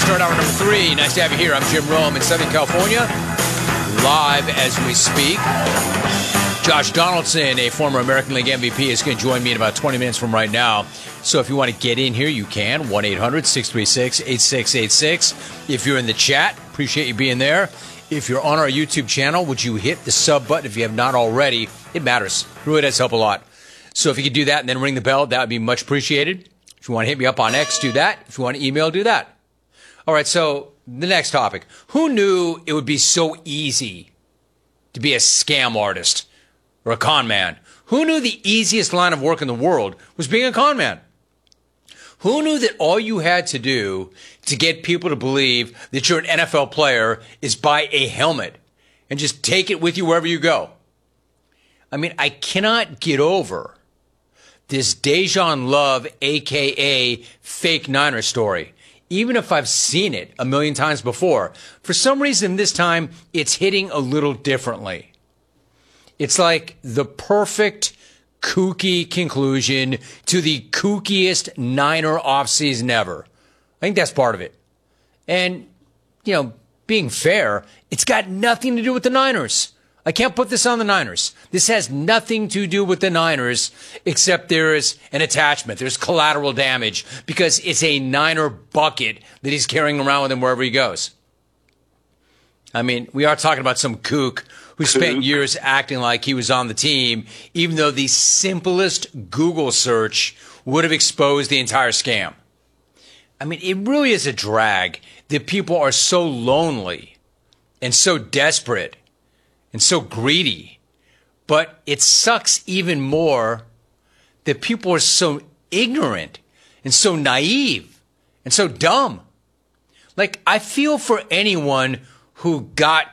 Start hour number 3. Nice to have you here. I'm Jim Rome in Southern California, live as we speak. Josh Donaldson, a former American League MVP, is going to join me in about 20 minutes from right now. So if you want to get in here, you can. 1-800-636-8686. If you're in the chat, appreciate you being there. If you're on our YouTube channel, would you hit the sub button if you have not already? It matters. It really does help a lot. So if you could do that and then ring the bell, that would be much appreciated. If you want to hit me up on X, do that. If you want to email, do that. All right, so the next topic. Who knew it would be so easy to be a scam artist or a con man? Who knew the easiest line of work in the world was being a con man? Who knew that all you had to do to get people to believe that you're an NFL player is buy a helmet and just take it with you wherever you go? I mean, I cannot get over this Dejan Love, a.k.a. fake Niner story. Even if I've seen it a million times before, for some reason this time it's hitting a little differently. It's like the perfect kooky conclusion to the kookiest Niner offseason ever. I think that's part of it. And, being fair, it's got nothing to do with the Niners. I can't put this on the Niners. This has nothing to do with the Niners, except there is an attachment. There's collateral damage because it's a Niner bucket that he's carrying around with him wherever he goes. I mean, we are talking about some kook who spent years acting like he was on the team, even though the simplest Google search would have exposed the entire scam. I mean, it really is a drag that people are so lonely and so desperate and so greedy. But it sucks even more that people are so ignorant and so naive and so dumb. Like, I feel for anyone who got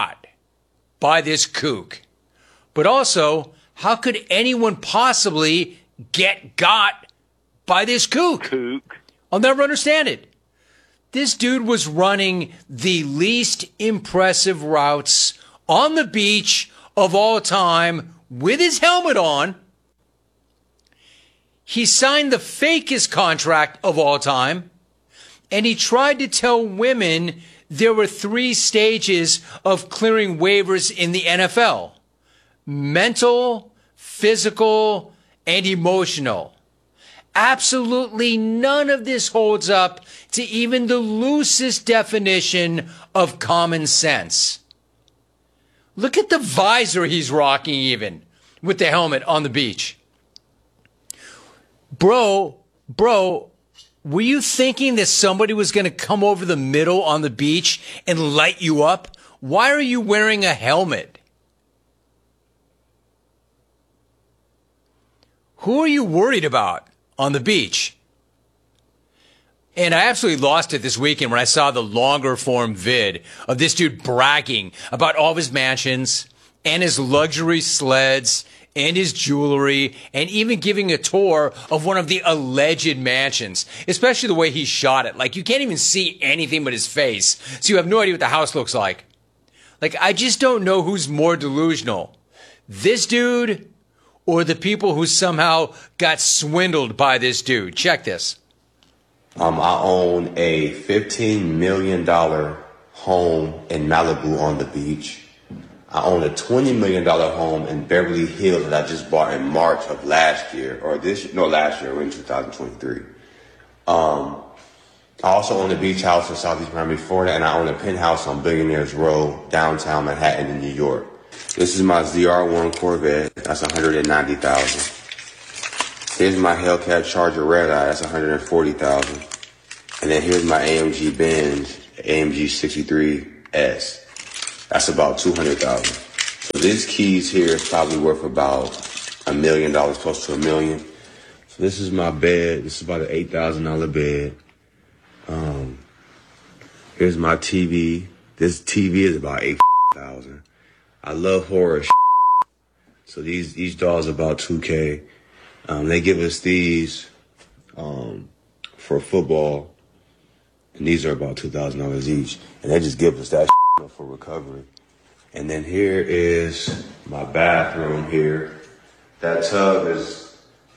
by this kook. But also, how could anyone possibly get got by this kook? I'll never understand it. This dude was running the least impressive routes on the beach of all time with his helmet on. He signed the fakest contract of all time. And he tried to tell women there were 3 stages of clearing waivers in the NFL: mental, physical, and emotional. Absolutely none of this holds up to even the loosest definition of common sense. Look at the visor he's rocking even with the helmet on the beach. Bro, were you thinking that somebody was going to come over the middle on the beach and light you up? Why are you wearing a helmet? Who are you worried about on the beach? And I absolutely lost it this weekend when I saw the longer form vid of this dude bragging about all of his mansions and his luxury sleds and his jewelry, and even giving a tour of one of the alleged mansions, especially the way he shot it. Like, you can't even see anything but his face, so you have no idea what the house looks like. Like, I just don't know who's more delusional, this dude or the people who somehow got swindled by this dude. Check this. I own a $15 million home in Malibu on the beach. I own a $20 million home in Beverly Hills that I just bought in March of last year, last year, we're in 2023. I also own a beach house in Southeast Miami, Florida, and I own a penthouse on Billionaires Row, downtown Manhattan in New York. This is my ZR1 Corvette, that's $190,000. Here's my Hellcat Charger Red Eye, that's $140,000. And then here's my AMG Benz, AMG 63S. That's about $200,000. So this keys here is probably worth about $1 million, close to $1 million. So this is my bed. This is about an $8,000 bed. Here's my TV. This TV is about $8,000. I love horror. So these dolls are about $2K. They give us these for football, and these are about $2,000 each. And they just give us that for recovery. And then here is my bathroom here. That tub is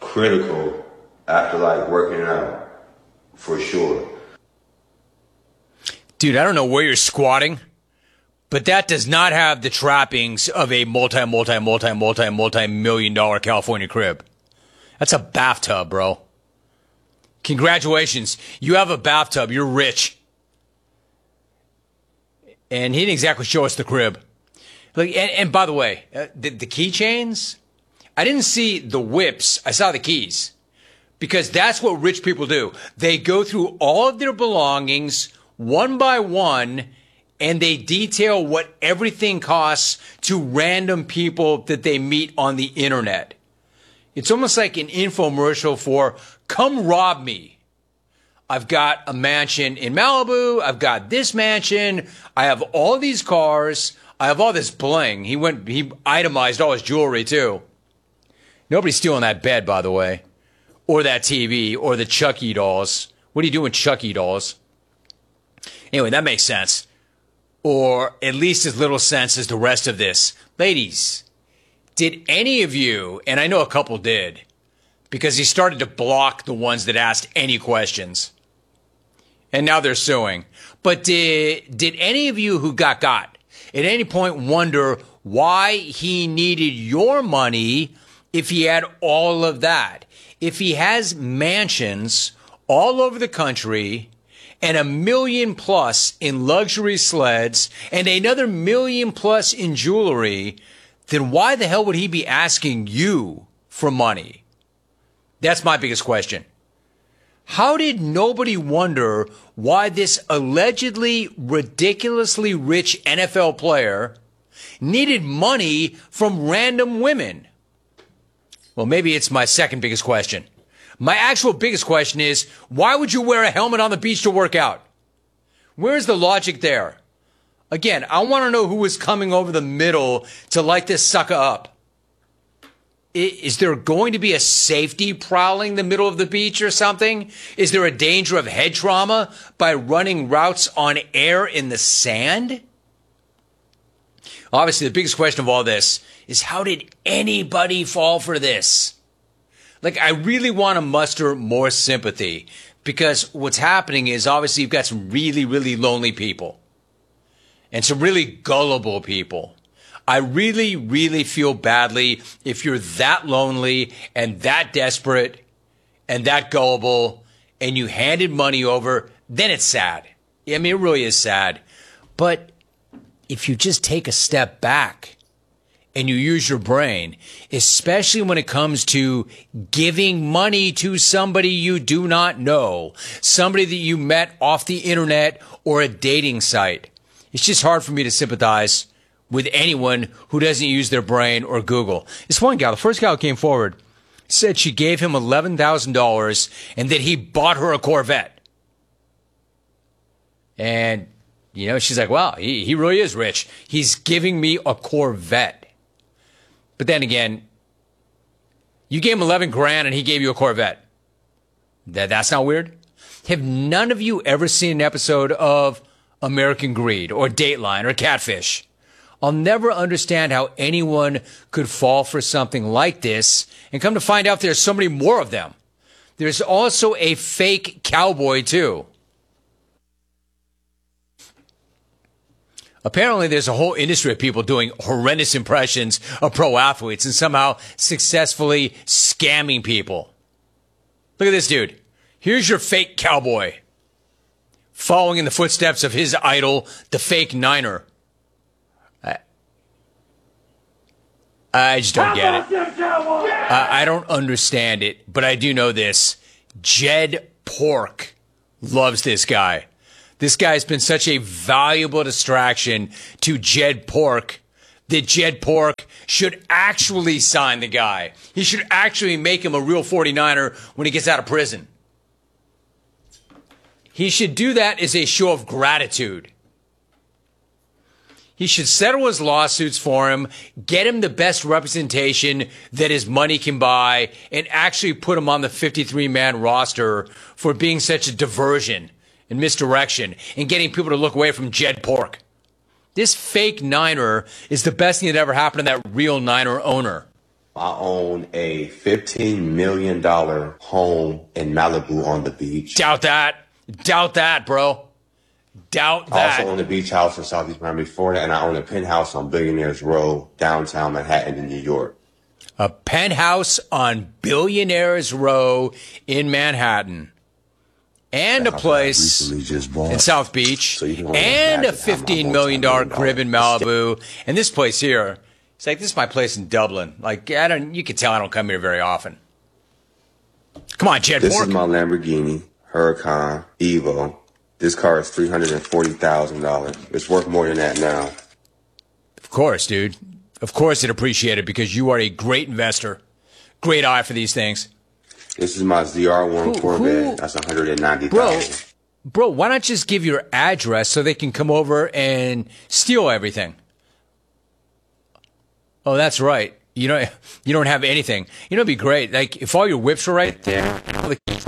critical after working out, for sure. Dude, I don't know where you're squatting, but that does not have the trappings of a multi-million-dollar California crib. That's a bathtub, bro. Congratulations. You have a bathtub. You're rich. And he didn't exactly show us the crib. Like, and by the way, the keychains, I didn't see the whips. I saw the keys. Because that's what rich people do. They go through all of their belongings one by one, and they detail what everything costs to random people that they meet on the internet. It's almost like an infomercial for, come rob me. I've got a mansion in Malibu. I've got this mansion. I have all these cars. I have all this bling. He itemized all his jewelry too. Nobody's stealing that bed, by the way. Or that TV, or the Chucky dolls. What do you do with Chucky dolls? Anyway, that makes sense. Or at least as little sense as the rest of this. Ladies, did any of you, and I know a couple did, because he started to block the ones that asked any questions. And now they're suing. But did any of you who got at any point wonder why he needed your money if he had all of that? If he has mansions all over the country and $1 million plus in luxury sleds and another $1 million plus in jewelry, then why the hell would he be asking you for money? That's my biggest question. How did nobody wonder why this allegedly ridiculously rich NFL player needed money from random women? Well, maybe it's my second biggest question. My actual biggest question is, why would you wear a helmet on the beach to work out? Where's the logic there? Again, I want to know who was coming over the middle to light this sucker up. Is there going to be a safety prowling the middle of the beach or something? Is there a danger of head trauma by running routes on air in the sand? Obviously, the biggest question of all this is, how did anybody fall for this? Like, I really want to muster more sympathy, because what's happening is, obviously, you've got some really, really lonely people and some really gullible people. I really, really feel badly if you're that lonely and that desperate and that gullible and you handed money over, then it's sad. I mean, it really is sad. But if you just take a step back and you use your brain, especially when it comes to giving money to somebody you do not know, somebody that you met off the internet or a dating site, it's just hard for me to sympathize with anyone who doesn't use their brain or Google. This one gal, the first gal who came forward, said she gave him $11,000 and that he bought her a Corvette. And, you know, she's like, wow, he really is rich. He's giving me a Corvette. But then again, you gave him 11 grand and he gave you a Corvette. That's not weird? Have none of you ever seen an episode of American Greed or Dateline or Catfish? I'll never understand how anyone could fall for something like this, and come to find out there's so many more of them. There's also a fake cowboy, too. Apparently, there's a whole industry of people doing horrendous impressions of pro athletes and somehow successfully scamming people. Look at this dude. Here's your fake cowboy, following in the footsteps of his idol, the fake Niner. I just don't get it. I don't understand it, but I do know this. Jed Pork loves this guy. This guy's been such a valuable distraction to Jed Pork that Jed Pork should actually sign the guy. He should actually make him a real 49er when he gets out of prison. He should do that as a show of gratitude. He should settle his lawsuits for him, get him the best representation that his money can buy, and actually put him on the 53-man roster for being such a diversion and misdirection and getting people to look away from Jed Pork. This fake Niner is the best thing that ever happened to that real Niner owner. I own a $15 million home in Malibu on the beach. Doubt that. Doubt that, bro. Doubt I that. also own a beach house in Southeast Miami, Florida, and I own a penthouse on Billionaires Row, downtown Manhattan in New York. A penthouse on Billionaires Row in Manhattan. And a place in South Beach. And a $15 million crib in Malibu. And this place here, it's like, this is my place in Dublin. Like, you can tell I don't come here very often. Come on, Jed This Bork. is my Lamborghini Huracan Evo. This car is $340,000. It's worth more than that now. Of course, dude. Of course it appreciated because you are a great investor. Great eye for these things. This is my ZR1 Corvette. That's $190,000. Bro, why not just give your address so they can come over and steal everything? Oh, that's right. You don't have anything. You know, it'd be great. Like, if all your whips were right there, all the keys